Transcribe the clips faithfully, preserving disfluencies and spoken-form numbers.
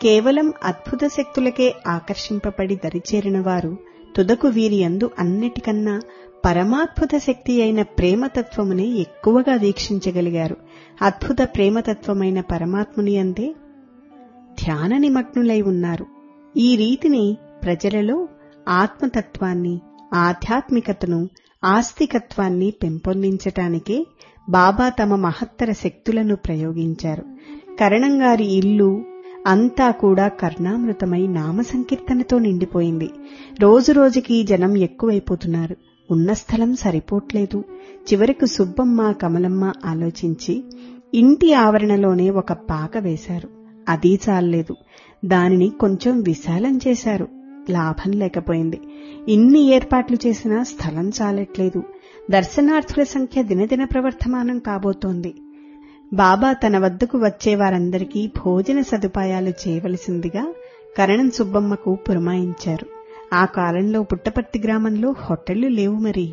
కేవలం అద్భుత శక్తులకే ఆకర్షింపబడి దరిచేరిన వారు తుదకు వీరి యందు అన్నిటికన్నా పరమాద్భుత శక్తి అయిన ప్రేమతత్వమునే ఎక్కువగా వీక్షించగలిగారు. అద్భుత ప్రేమతత్వమైన పరమాత్ముని యందే ధ్యాన నిమగ్నులై ఉన్నారు. ఈ రీతిని ప్రజలలో ఆత్మతత్వాన్ని, ఆధ్యాత్మికతను, ఆస్తికత్వాన్ని పెంపొందించటానికే బాబా తమ మహత్తర శక్తులను ప్రయోగించారు. కరణంగారి ఇల్లు అంతా కూడా కర్ణామృతమై నామ సంకీర్తనతో నిండిపోయింది. రోజురోజుకి జనం ఎక్కువైపోతున్నారు. ఉన్న స్థలం సరిపోట్లేదు. చివరకు సుబ్బమ్మ, కమలమ్మ ఆలోచించి ఇంటి ఆవరణలోనే ఒక పాక వేశారు. అదీ చాలలేదు, దానిని కొంచెం విశాలం చేశారు. లాభం లేకపోయింది. ఇన్ని ఏర్పాట్లు చేసినా స్థలం చాలట్లేదు. దర్శనార్థుల సంఖ్య దినదిన ప్రవర్ధమానం కాబోతోంది. బాబా తన వద్దకు వచ్చేవారందరికీ భోజన సదుపాయాలు చేయవలసిందిగా కరణం సుబ్బమ్మకు పురమాయించారు. ఆ కాలంలో పుట్టపర్తి గ్రామంలో హోటళ్లు లేవు. మరి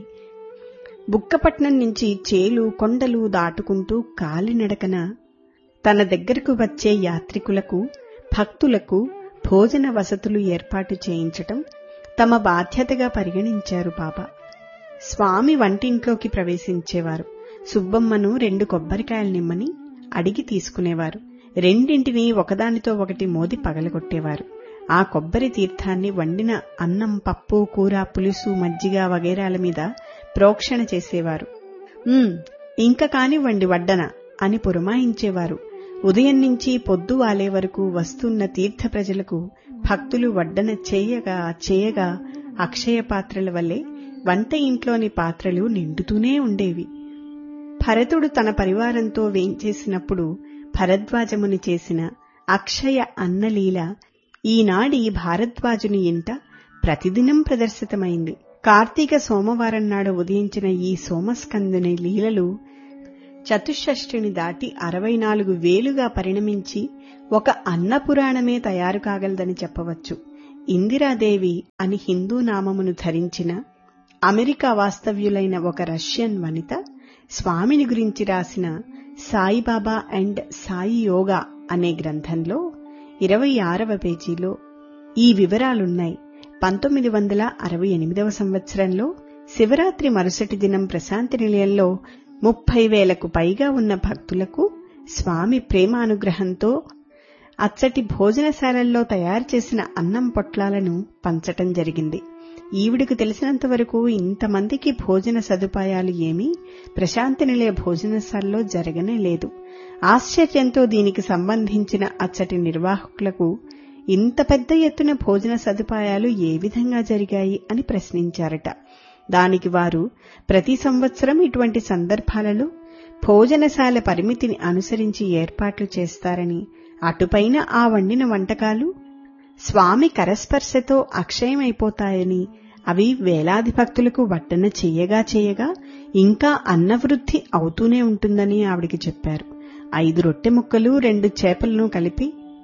బుక్కపట్నం నుంచి చేలు కొండలు దాటుకుంటూ కాలినడకన తన దగ్గరకు వచ్చే యాత్రికులకు, భక్తులకు భోజన వసతులు ఏర్పాటు చేయించటం తమ బాధ్యతగా పరిగణించారు బాబా. స్వామి వంటింట్లోకి ప్రవేశించేవారు. సుబ్బమ్మను రెండు కొబ్బరికాయలు నిమ్మని అడిగి తీసుకునేవారు. రెండింటినీ ఒకదానితో ఒకటి మోది పగలగొట్టేవారు. ఆ కొబ్బరి తీర్థాన్ని వండిన అన్నం, పప్పు, కూర, పులుసు, మజ్జిగ వగైరాల మీద ప్రోక్షణ చేసేవారు. ఉమ్ ఇంక కానివ్వండి వడ్డన అని పురమాయించేవారు. ఉదయం నుంచి పొద్దు వాలే వరకు వస్తున్న తీర్థ ప్రజలకు భక్తులు వడ్డన చేయగా చేయగా అక్షయ పాత్రల వల్లే వంట ఇంట్లోని పాత్రలు నిండుతూనే ఉండేవి. భరతుడు తన పరివారంతో వేంచేసినప్పుడు భరద్వాజముని చేసిన అక్షయ అన్నలీల ఈనాడి భారద్వాజుని ఇంట ప్రతిదినం ప్రదర్శితమైంది. కార్తీక సోమవారం నాడు ఉదయించిన ఈ సోమస్కందుని లీలలు చతుషష్ఠిని దాటి అరవై నాలుగు వేలుగా పరిణమించి ఒక అన్నపురాణమే తయారు కాగలదని చెప్పవచ్చు. ఇందిరాదేవి అని హిందూ నామమును ధరించిన అమెరికా వాస్తవ్యులైన ఒక రష్యన్ వనిత స్వామిని గురించి రాసిన సాయిబాబా అండ్ సాయి యోగా అనే గ్రంథంలో ఇరవై ఆరవ పేజీలో ఈ వివరాలున్నాయి. పంతొమ్మిది వందల అరవై ఎనిమిదవ సంవత్సరంలో శివరాత్రి మరుసటి దినం ప్రశాంతి నిలయంలో ముప్పై వేలకు పైగా ఉన్న భక్తులకు స్వామి ప్రేమానుగ్రహంతో అచ్చటి భోజనశాలల్లో తయారు చేసిన అన్నం పొట్లాలను పంచటం జరిగింది. ఈవిడకు తెలిసినంతవరకు ఇంతమందికి భోజన సదుపాయాలు ఏమీ ప్రశాంతి నిలయ భోజనశాలలో జరగనే లేదు. ఆశ్చర్యంతో దీనికి సంబంధించిన అచ్చటి నిర్వాహకులకు ఇంత పెద్ద ఎత్తున భోజన సదుపాయాలు ఏ విధంగా జరిగాయి అని ప్రశ్నించారట. దానికి వారు ప్రతి సంవత్సరం ఇటువంటి సందర్భాలలో భోజనశాల పరిమితిని అనుసరించి ఏర్పాట్లు చేస్తారని, అటుపైన ఆ వండిన వంటకాలు స్వామి కరస్పర్శతో అక్షయమైపోతాయని, అవి వేలాది భక్తులకు వడ్డన చేయగా చేయగా ఇంకా అన్నవృద్ధి అవుతూనే ఉంటుందని ఆవిడికి చెప్పారు. ఐదు రొట్టె ముక్కలు రెండు చేపలను కలిపి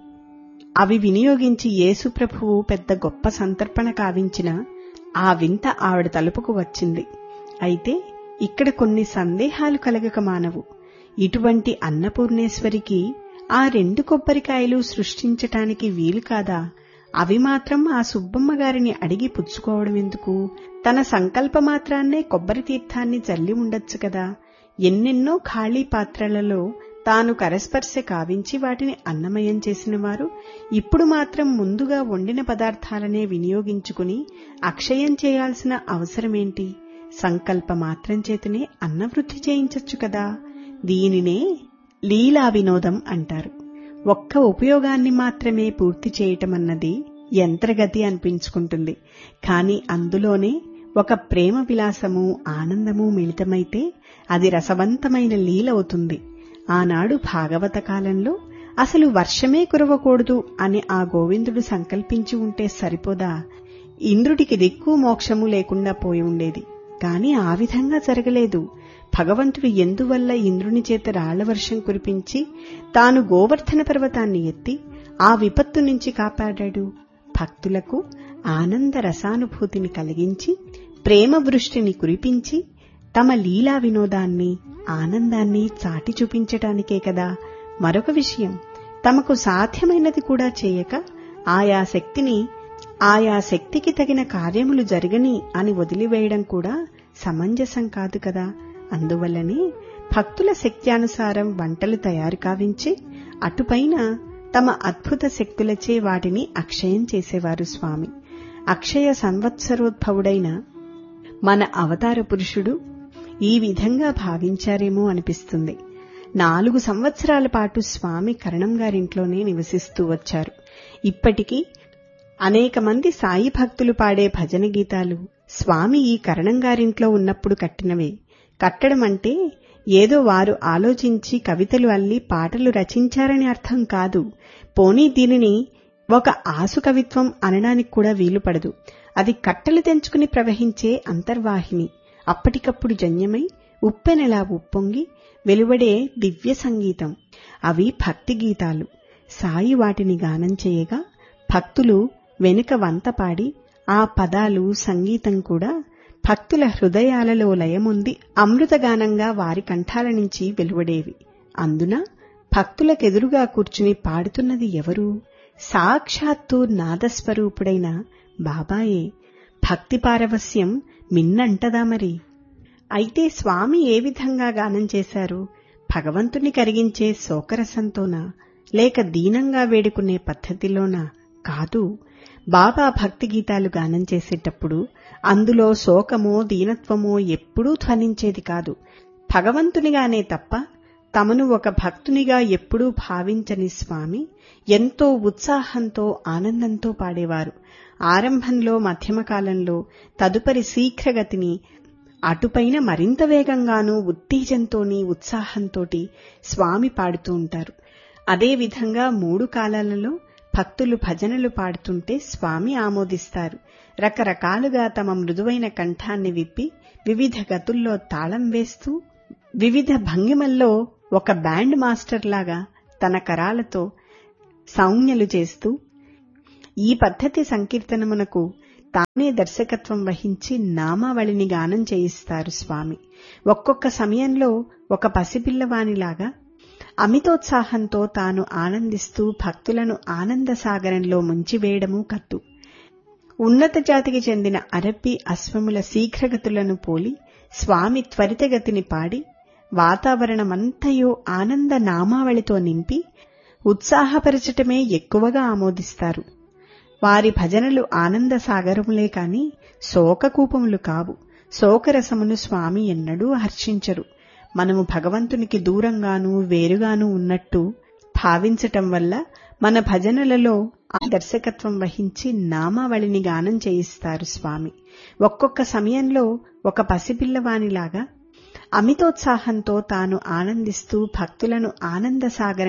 అవి వినియోగించి యేసుప్రభువు పెద్ద గొప్ప సంతర్పణ కావించిన ఆ వింత ఆవిడ తలుపుకు వచ్చింది. అయితే ఇక్కడ కొన్ని సందేహాలు కలగక మానవు. ఇటువంటి అన్నపూర్ణేశ్వరికి ఆ రెండు కొబ్బరికాయలు సృష్టించటానికి వీలు కాదా? అవి మాత్రం ఆ సుబ్బమ్మ గారిని అడిగి పుచ్చుకోవడం ఎందుకు? తన సంకల్పమాత్రాన్నే కొబ్బరి తీర్థాన్ని చల్లి ఉండొచ్చు కదా. ఎన్నెన్నో ఖాళీ పాత్రలలో తాను కరస్పర్శ కావించి వాటిని అన్నమయం చేసిన వారు ఇప్పుడు మాత్రం ముందుగా వండిన పదార్థాలనే వినియోగించుకుని అక్షయం చేయాల్సిన అవసరమేంటి? సంకల్ప మాత్రం చేతనే అన్నవృద్ధి చేయించొచ్చు కదా. దీనినే లీలా వినోదం అంటారు. ఒక్క ఉపయోగాన్ని మాత్రమే పూర్తి చేయటమన్నది యంత్రగతి అనిపించుకుంటుంది. కాని అందులోనే ఒక ప్రేమ విలాసము, ఆనందము మిళితమైతే అది రసవంతమైన లీలవుతుంది. ఆనాడు భాగవత కాలంలో అసలు వర్షమే కురవకూడదు అని ఆ గోవిందుడు సంకల్పించి ఉంటే సరిపోదా? ఇంద్రుడికి దిక్కు మోక్షము లేకుండా పోయి ఉండేది. కాని ఆ విధంగా జరగలేదు. భగవంతుడు ఎందువల్ల ఇంద్రుని చేత రాళ్ల వర్షం కురిపించి తాను గోవర్ధన పర్వతాన్ని ఎత్తి ఆ విపత్తు నుంచి కాపాడాడు? భక్తులకు ఆనంద రసానుభూతిని కలిగించి ప్రేమ వృష్టిని కురిపించి తమ లీలా వినోదాన్ని, ఆనందాన్ని చాటి చూపించటానికే కదా. మరొక విషయం, తమకు సాధ్యమైనది కూడా చేయక ఆయా శక్తిని ఆయా శక్తికి తగిన కార్యములు జరగని అని వదిలివేయడం కూడా సమంజసం కాదు కదా. అందువల్లనే భక్తుల శక్త్యానుసారం వంటలు తయారు కావించి అటుపైన తమ అద్భుత శక్తులచే వాటిని అక్షయం చేసేవారు స్వామి. అక్షయ సంవత్సరోద్భవుడైన మన అవతార పురుషుడు ఈ విధంగా భావించారేమో అనిపిస్తుంది. నాలుగు సంవత్సరాల పాటు స్వామి కరణం గారింట్లోనే నివసిస్తూ వచ్చారు. ఇప్పటికీ అనేక మంది సాయి భక్తులు పాడే భజన గీతాలు స్వామి ఈ కరణం గారింట్లో ఉన్నప్పుడు కట్టినవే. కట్టడం అంటే ఏదో వారు ఆలోచించి కవితలు అల్లి పాటలు రచించారని అర్థం కాదు. పోనీ దీనిని ఒక ఆసు కవిత్వం అనడానికి కూడా వీలుపడదు. అది కట్టలు తెంచుకుని ప్రవహించే అంతర్వాహిని, అప్పటికప్పుడు జన్యమై ఉప్పెనలా ఉప్పొంగి వెలువడే దివ్య సంగీతం. అవి భక్తి గీతాలు. సాయి వాటిని గానం చేయగా భక్తులు వెనుక వంత పాడి ఆ పదాలు సంగీతం కూడా భక్తుల హృదయాలలో లయముంది అమృతగానంగా వారి కంఠాల నుంచి వెలువడేవి. అందున భక్తులకెదురుగా కూర్చుని పాడుతున్నది ఎవరు? సాక్షాత్తు నాదస్వరూపుడైన బాబాయే. భక్తి పారవస్యం మిన్నంటదా మరి. అయితే స్వామి ఏ విధంగా గానం చేశారు? భగవంతుని కరిగించే శోకరసంతోనా, లేక దీనంగా వేడుకునే పద్ధతిలోనా? కాదు. బాబా భక్తి గీతాలు గానం చేసేటప్పుడు అందులో శోకమో దీనత్వమో ఎప్పుడూ ధ్వనించేది కాదు. భగవంతునిగానే తప్ప తమను ఒక భక్తునిగా ఎప్పుడూ భావించని స్వామి ఎంతో ఉత్సాహంతో ఆనందంతో పాడేవారు. ఆరంభంలో, మధ్యమకాలంలో, తదుపరి శీఘ్రగతిని, అటుపైన మరింత వేగంగానూ ఉత్తేజంతోని ఉత్సాహంతోటి స్వామి పాడుతూ ఉంటారు. అదేవిధంగా మూడు కాలాలలో భక్తులు భజనలు పాడుతుంటే స్వామి ఆమోదిస్తారు. రకరకాలుగా తమ మృదువైన కంఠాన్ని విప్పి వివిధ గతుల్లో తాళం వేస్తూ వివిధ భంగిమల్లో ఒక బ్యాండ్ మాస్టర్ లాగా తన కరాలతో సౌజ్ఞలు చేస్తూ ఈ పద్ధతి సంకీర్తనమునకు తానే దర్శకత్వం వహించి నామావళిని గానం చేయిస్తారు స్వామి. ఒక్కొక్క సమయంలో ఒక పసిపిల్లవానిలాగా అమితోత్సాహంతో తాను ఆనందిస్తూ భక్తులను ఆనంద సాగరంలో ముంచివేయడమూ కద్దు. ఉన్నత జాతికి చెందిన అరబ్బీ అశ్వముల శీఘ్రగతులను పోలి స్వామి త్వరితగతిని పాడి వాతావరణమంతయో ఆనంద నామావళితో నింపి ఉత్సాహపరచటమే ఎక్కువగా ఆమోదిస్తారు. వారి భజనలు ఆనంద సాగరములే కాని శోకకూపములు కావు. శోకరసమును స్వామి ఎన్నడూ హర్షించరు. మనము భగవంతునికి దూరంగానూ వేరుగానూ ఉన్నట్టు భావించటం వల్ల మన భజనలలో ఆ దర్శకత్వం వహించి నామావళిని గానం చేయిస్తారు స్వామి. ఒక్కొక్క సమయంలో ఒక పసిపిల్లవానిలాగా అమితోత్సాహంతో తాను ఆనందిస్తూ భక్తులను ఆనంద సాగరం